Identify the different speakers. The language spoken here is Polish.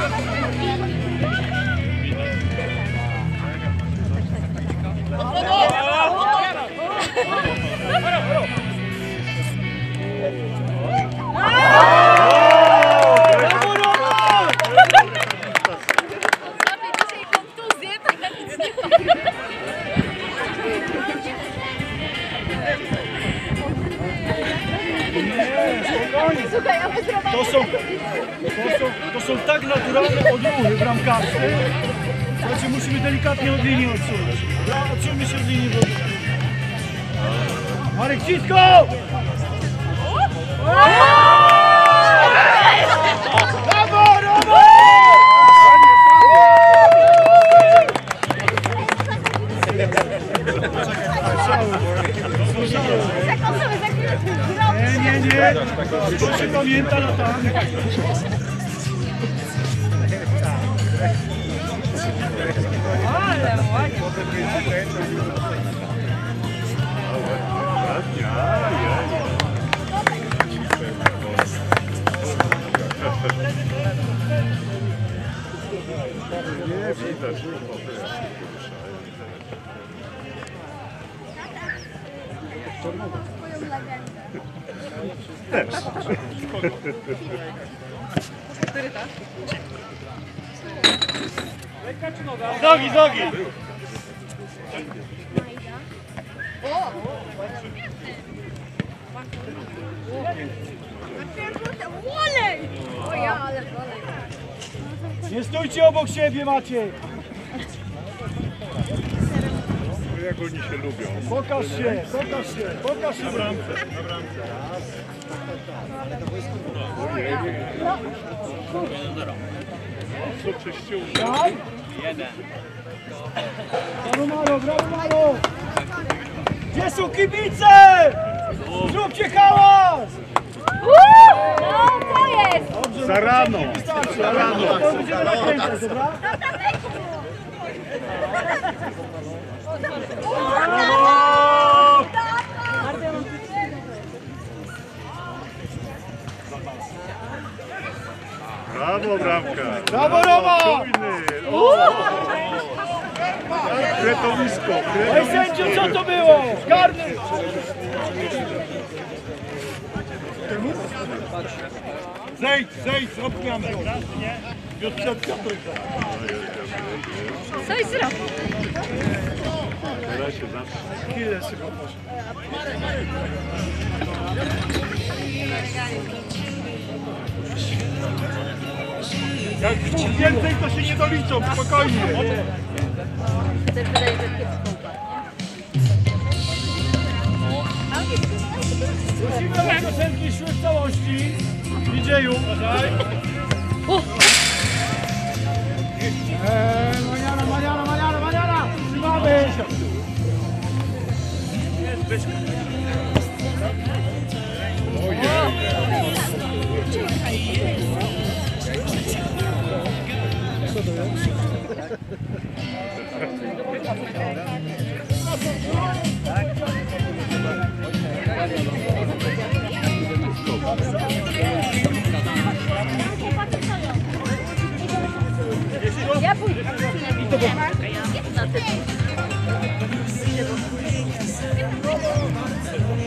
Speaker 1: To są tak naturalne odruchy bramkarskie, znaczy musimy delikatnie od linii odsunąć. Odsuńmy się od linii. Marek, cisko! Brawo, brawo! Nie. To się pamięta latami.
Speaker 2: Ale ładnie.
Speaker 3: Nie widać. Też.
Speaker 2: Który to?
Speaker 1: Nogi, nogi! Nie stójcie obok siebie, Maciej!
Speaker 3: Jak oni się lubią.
Speaker 1: Pokaż się, pokaż się, pokaż się!
Speaker 3: Na bramce. Co czyścił?
Speaker 1: Tak? Brawo Maro, brawo Maro! Gdzie są kibice? Zróbcie hałas!
Speaker 4: No, to jest!
Speaker 1: Dobrze,
Speaker 3: Za rano!
Speaker 1: Za rano! To będziemy nakręcać, dobra?
Speaker 3: Brawo, bramka!
Speaker 1: Brawo, Roma!
Speaker 3: Kretowisko!
Speaker 1: Oj sędziu, co to było? Karny! Zejdź, zrobiamy. Piotrzetka trójka.
Speaker 2: Coś zrobił.
Speaker 3: Teraz się zawsze.
Speaker 1: Chwilę szybko poszło. Jak dwóch więcej, to się nie doliczą, spokojnie.
Speaker 2: Też wydaje, że kiepską.
Speaker 1: Prosimy, aby piosenki szły w całości. Widzieju. Maniana! Trzymamy!
Speaker 4: Ja pójdę.